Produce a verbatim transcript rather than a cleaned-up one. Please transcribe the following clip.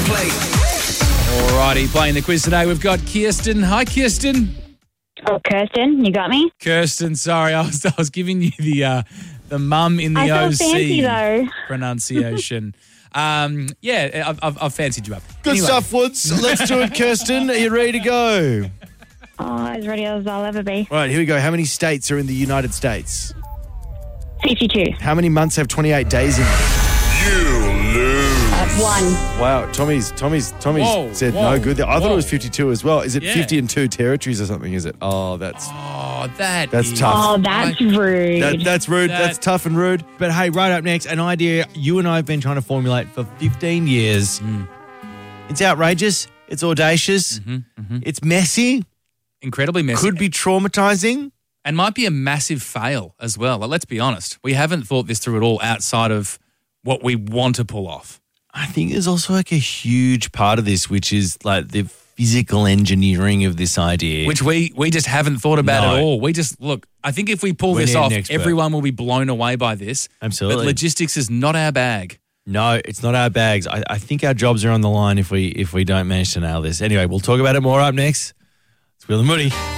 plate. Alrighty, playing the quiz today, we've got Kirsten. Hi, Kirsten. Oh, Kirsten, you got me? Kirsten, sorry, I was I was giving you the uh, the mum in the I felt O C fancy, though. pronunciation. um, yeah, I've, I've, I've fancied you up. Good Anyway. stuff, Woods. Let's do it, Kirsten. Are you ready to go? Oh, as ready as I'll ever be. Right, here we go. How many states are in the United States? fifty-two. How many months have twenty-eight days in them? You lose. Uh, one. Wow, Tommy's Tommy's Tommy's Whoa, said whoa, no good there. I thought whoa. it was fifty-two as well. Is it Yeah. fifty and two territories or something, is it? Oh, that's Oh, that That's is- tough. Oh, that's rude. that, that's rude. That- That's tough and rude. But hey, right up next, an idea you and I have been trying to formulate for fifteen years. Mm. It's outrageous. It's audacious. Mm-hmm, It's messy. Incredibly messy. Could be traumatizing. And might be a massive fail as well. Like, let's be honest. We haven't thought this through at all outside of what we want to pull off. I think there's also like a huge part of this, which is like the physical engineering of this idea. Which we we just haven't thought about No. at all. We just, look, I think if we pull We this need an off, expert. everyone will be blown away by this. Absolutely. But logistics is not our bag. No, it's not our bags. I, I think our jobs are on the line if we if we don't manage to nail this. Anyway, we'll talk about it more up next. It's Will and Moody.